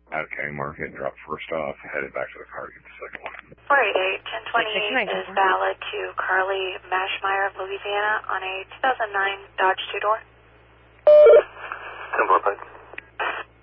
out of County Market, dropped first off, headed back to the car to get the second one. 488 1028 is valid to Carly Mashmeyer of Louisiana on a 2009 Dodge two-door. 10-4,